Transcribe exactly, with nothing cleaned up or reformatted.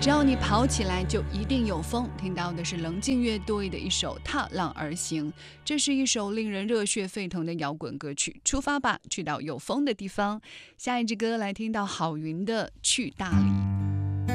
只要你跑起来就一定有风。听到的是棱镜乐队的一首《踏浪而行》，这是一首令人热血沸腾的摇滚歌曲。出发吧，去到有风的地方。下一支歌来听到郝云的《去大理》。